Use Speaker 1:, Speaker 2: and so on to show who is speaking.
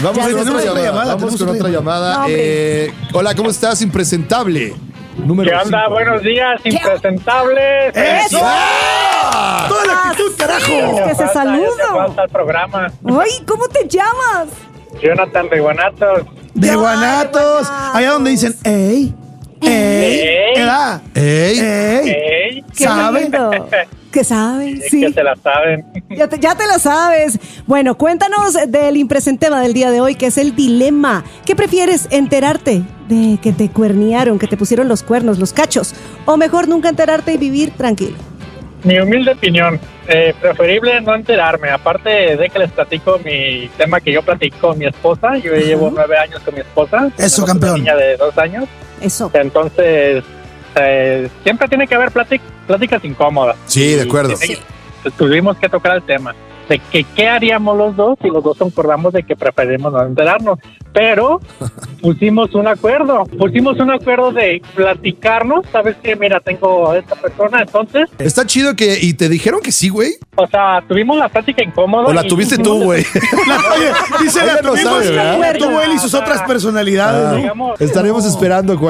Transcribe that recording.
Speaker 1: Vamos
Speaker 2: Ya
Speaker 1: con
Speaker 2: tenemos
Speaker 1: otra
Speaker 2: otra
Speaker 1: llamada. Vamos con otra llamada.
Speaker 2: No,
Speaker 1: Hola, ¿cómo estás? Impresentable. Número
Speaker 3: ¿Qué onda?
Speaker 1: 5.
Speaker 3: Buenos días, impresentables.
Speaker 2: ¡Eso!
Speaker 1: ¡Toda la actitud, carajo!
Speaker 2: Es que se saluda.
Speaker 3: Falta el programa.
Speaker 2: Ay, ¿cómo te llamas?
Speaker 3: Jonathan de Guanatos.
Speaker 4: De Guanatos. Allá donde dicen, ¡ey! ¡Ey! ¿Edad?
Speaker 1: ¡Ey!
Speaker 4: ¡Ey!
Speaker 3: Ey,
Speaker 2: Qué
Speaker 4: ¿Sabe?
Speaker 2: lindo. ¿Qué sabes?
Speaker 3: es
Speaker 2: Sí.
Speaker 3: que se la saben.
Speaker 2: Ya te lo sabes. Bueno, cuéntanos del impresentema del día de hoy, que es el dilema. ¿Qué prefieres, enterarte de que te cuernearon, que te pusieron los cuernos, los cachos? ¿O mejor nunca enterarte y vivir tranquilo?
Speaker 3: Mi humilde opinión, preferible no enterarme. Aparte de que les platico mi tema que yo platico con mi esposa. Yo llevo 9 años con mi esposa.
Speaker 4: Eso,
Speaker 3: Tenemos
Speaker 4: campeón.
Speaker 3: Una niña de 2 años.
Speaker 2: Eso.
Speaker 3: Entonces, siempre tiene que haber pláticas incómodas.
Speaker 1: Sí, de acuerdo.
Speaker 3: Tuvimos que tocar el tema de que qué haríamos los dos, y los dos concordamos de que preferimos no enterarnos, pero pusimos un acuerdo de platicarnos. ¿Sabes qué? Mira, tengo a esta persona, entonces,
Speaker 1: Está chido que... ¿Y te dijeron que sí, güey?
Speaker 3: o sea, tuvimos la plática incómoda.
Speaker 1: ¿O la
Speaker 3: y
Speaker 1: tuviste
Speaker 3: hicimos-
Speaker 1: tú, güey?
Speaker 4: Oye, dice
Speaker 1: Ella
Speaker 4: la
Speaker 1: no
Speaker 4: tuvimos,
Speaker 1: sabe, ¿verdad?
Speaker 4: tuvo él y sus otras personalidades, ¿no?
Speaker 3: Digamos,
Speaker 1: Estaremos esperando